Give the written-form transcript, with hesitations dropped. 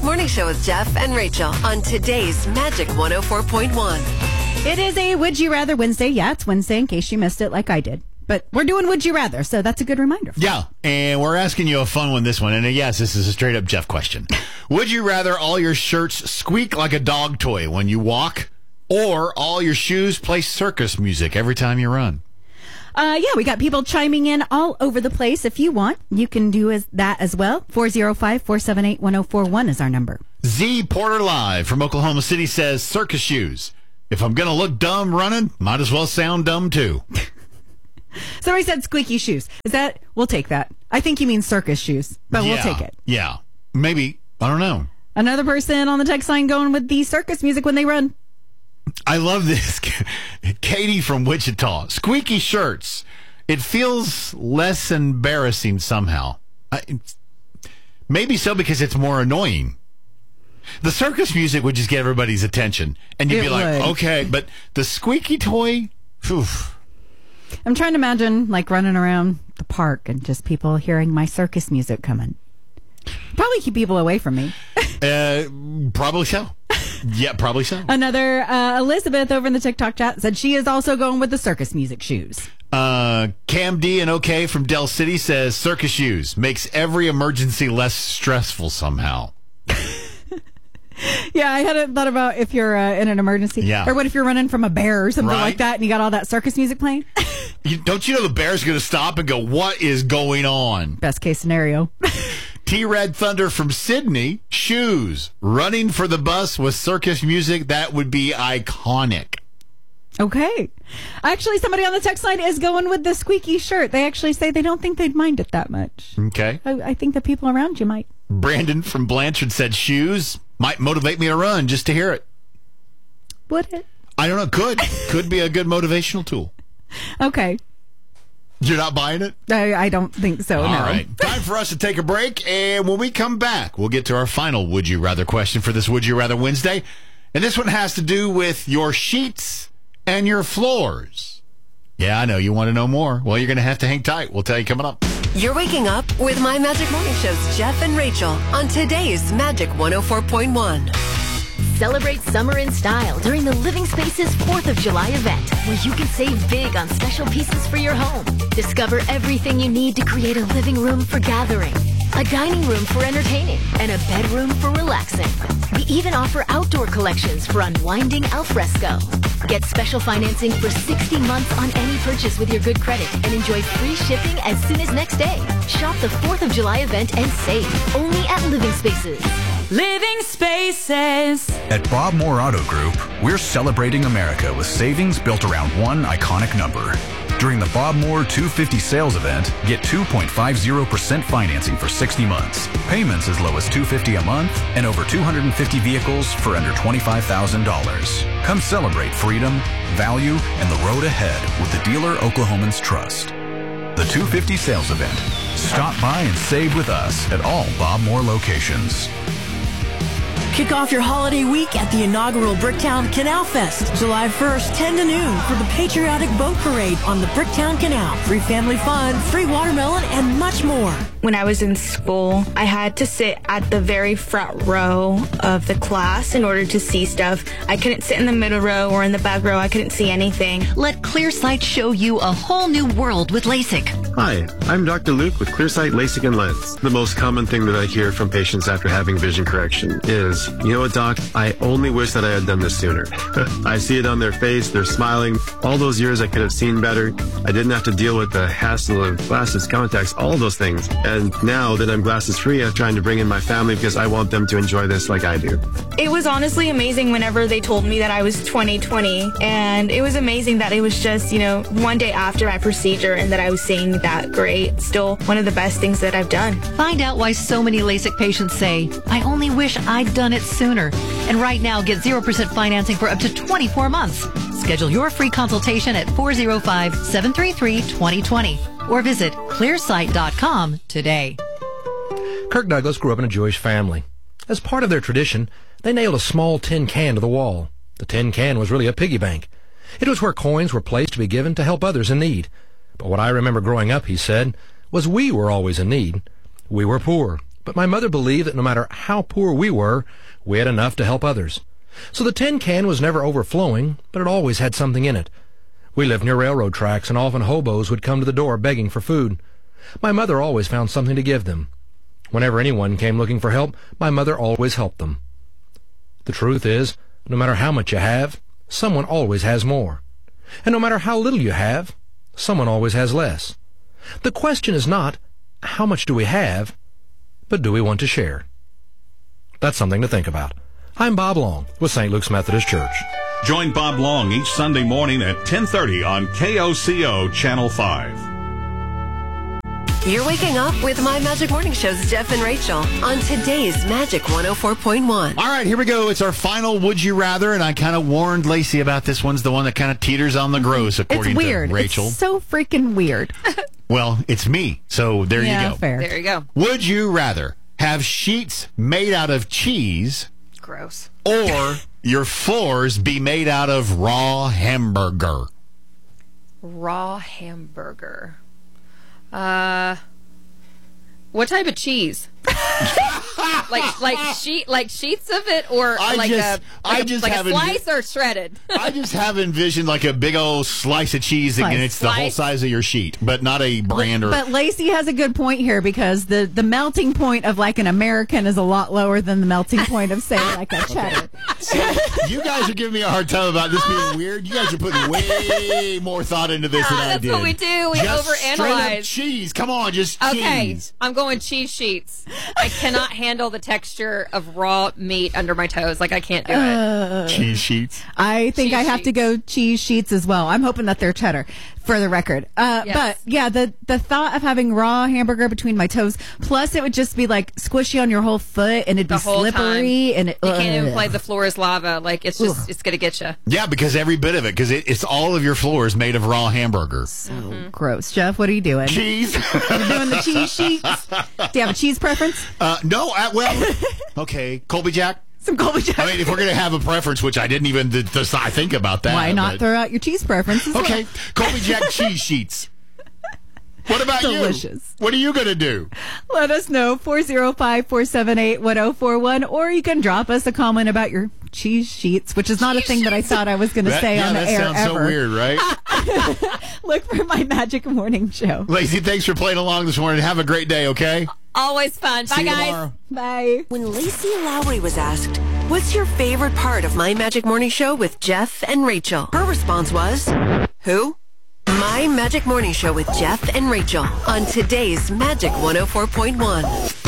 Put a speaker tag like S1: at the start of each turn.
S1: Morning Show with Jeff and Rachel on today's Magic 104.1.
S2: It is a Would You Rather Wednesday. Yeah, it's Wednesday in case you missed it like I did. But we're doing Would You Rather, so that's a good reminder.
S3: Yeah, and we're asking you a fun one this one. And yes, this is a straight-up Jeff question. Would you rather all your shirts squeak like a dog toy when you walk, or all your shoes play circus music every time you run?
S2: We got people chiming in all over the place. If you want, you can do that as well. 405-478-1041 is our number.
S3: Z Porter Live from Oklahoma City says circus shoes. If I'm going to look dumb running, might as well sound dumb too.
S2: Somebody said squeaky shoes. We'll take that. I think you mean circus shoes, but we'll take it.
S3: Yeah, maybe. I don't know.
S2: Another person on the text line going with the circus music when they run.
S3: I love this. Katie from Wichita. Squeaky shirts. It feels less embarrassing somehow. Maybe so because it's more annoying. The circus music would just get everybody's attention. And you'd be like, okay, but the squeaky toy, phew.
S2: I'm trying to imagine like running around the park and just people hearing my circus music coming. Probably keep people away from me.
S3: Probably so. Yeah, probably so.
S2: Another Elizabeth over in the TikTok chat said she is also going with the circus music shoes.
S3: Cam D and OK from Del City says circus shoes makes every emergency less stressful somehow.
S2: Yeah, I hadn't thought about if you're in an emergency.
S3: Yeah.
S2: Or what if you're running from a bear or something like that and you got all that circus music playing?
S3: Don't you know the bear's going to stop and go, what is going on?
S2: Best case scenario.
S3: T-Red Thunder from Sydney, shoes. Running for the bus with circus music, that would be iconic.
S2: Okay. Actually, somebody on the text line is going with the squeaky shirt. They actually say they don't think they'd mind it that much.
S3: Okay.
S2: I think the people around you might.
S3: Brandon from Blanchard said shoes might motivate me to run just to hear it.
S2: Would it?
S3: I don't know. Could be a good motivational tool.
S2: Okay.
S3: You're not buying it?
S2: I don't think so,
S3: All
S2: no.
S3: right. Time for us to take a break, and when we come back, we'll get to our final Would You Rather question for this Would You Rather Wednesday. And this one has to do with your sheets and your floors. Yeah, I know. You want to know more? Well, you're going to have to hang tight. We'll tell you coming up.
S1: You're waking up with My Magic Morning Show's Jeff and Rachel on today's Magic 104.1.
S4: Celebrate summer in style during the Living Spaces 4th of July event, where you can save big on special pieces for your home. Discover everything you need to create a living room for gathering, a dining room for entertaining, and a bedroom for relaxing. We even offer outdoor collections for unwinding al fresco. Get special financing for 60 months on any purchase with your good credit and enjoy free shipping as soon as next day. Shop the 4th of July event and save only at Living Spaces.
S5: Living Spaces.
S6: At Bob Moore Auto Group, we're celebrating America with savings built around one iconic number. During the Bob Moore 250 sales event, get 2.50% financing for 60 months. Payments as low as $250 a month and over 250 vehicles for under $25,000. Come celebrate freedom, value, and the road ahead with the dealer Oklahomans trust. The 250 sales event. Stop by and save with us at all Bob Moore locations.
S5: Kick off your holiday week at the inaugural Bricktown Canal Fest, July 1st, 10 to noon, for the patriotic boat parade on the Bricktown Canal. Free family fun, free watermelon, and much more.
S7: When I was in school, I had to sit at the very front row of the class in order to see stuff. I couldn't sit in the middle row or in the back row. I couldn't see anything.
S8: Let ClearSight show you a whole new world with LASIK.
S9: Hi, I'm Dr. Luke with ClearSight LASIK and Lens. The most common thing that I hear from patients after having vision correction is, you know what, doc, I only wish that I had done this sooner. I see it on their face, they're smiling. All those years I could have seen better. I didn't have to deal with the hassle of glasses, contacts, all of those things. And now that I'm glasses free, I'm trying to bring in my family because I want them to enjoy this like I do.
S7: It was honestly amazing whenever they told me that I was 20/20. And it was amazing that it was just, one day after my procedure and that I was seeing that great. Still one of the best things that I've done.
S8: Find out why so many LASIK patients say, I only wish I'd done it sooner. And right now, get 0% financing for up to 24 months. Schedule your free consultation at 405-733-2020 or visit clearsight.com today.
S10: Kirk Douglas grew up in a Jewish family. As part of their tradition, they nailed a small tin can to the wall. The tin can was really a piggy bank. It was where coins were placed to be given to help others in need. But what I remember growing up, he said, was we were always in need. We were poor. but my mother believed that no matter how poor we were, we had enough to help others. So the tin can was never overflowing, but it always had something in it. We lived near railroad tracks, and often hobos would come to the door begging for food. My mother always found something to give them. Whenever anyone came looking for help, my mother always helped them. The truth is, no matter how much you have, someone always has more. And no matter how little you have, someone always has less. The question is not, how much do we have, but do we want to share? That's something to think about. I'm Bob Long with St. Luke's Methodist Church.
S11: Join Bob Long each Sunday morning at 10:30 on KOCO Channel 5.
S1: You're waking up with My Magic Morning Show's Jeff and Rachel on today's Magic 104.1.
S3: All right, here we go. It's our final Would You Rather, and I kind of warned Lacey about this one's the one that kind of teeters on the gross, according to Rachel.
S2: It's so freaking weird.
S3: Well, it's me, so there you go.
S2: Fair.
S12: There you go.
S3: Would you rather have sheets made out of cheese
S12: Gross.
S3: or your floors be made out of raw hamburger?
S12: Raw hamburger. What type of cheese? like sheets of it, or a slice or shredded?
S3: I just have envisioned like a big old slice of cheese and it's the whole size of your sheet, but not a brand or.
S2: But Lacey has a good point here, because the melting point of like an American is a lot lower than the melting point of, say, like a cheddar.
S3: See, you guys are giving me a hard time about this being weird. You guys are putting way more thought into this than I did.
S12: That's what we do. We
S3: just
S12: overanalyze.
S3: Straight up cheese. Come on, just cheese.
S12: I'm going cheese sheets. I cannot handle the texture of raw meat under my toes. Like, I can't do it.
S3: Cheese sheets.
S2: I think
S12: Cheese
S2: I have to go cheese sheets as well. I'm hoping that they're cheddar, for the record.
S12: Yes.
S2: But yeah, the thought of having raw hamburger between my toes, plus it would just be like squishy on your whole foot, and it'd be slippery, and
S12: you can't even play the floor is lava. Like, it's just it's gonna get you.
S3: Yeah, because every bit of it, because it's all of your floors made of raw hamburger.
S2: So gross. Jeff, what are you doing?
S3: Cheese.
S2: You're doing the cheese sheets. Do you have a cheese preference?
S3: No. Well, okay, Colby Jack.
S2: Some Colby Jack.
S3: I mean, if we're going to have a preference, which I didn't even think about that.
S2: Why not throw out your cheese preferences?
S3: Okay, Colby Jack cheese sheets. What about
S2: Delicious.
S3: you? What are you going to do?
S2: Let us know, 405-478-1041, or you can drop us a comment about your cheese sheets, which is not a thing that I thought I was going to say on the air ever.
S3: That sounds so weird, right?
S2: Look for My Magic Morning Show.
S3: Lacey, thanks for playing along this morning. Have a great day, okay?
S12: Always fun. Bye,
S3: See you
S12: guys.
S3: tomorrow.
S2: Bye.
S1: When Lacey Lowry was asked, what's your favorite part of My Magic Morning Show with Jeff and Rachel? Her response was, who? My Magic Morning Show with Jeff and Rachel on today's Magic 104.1.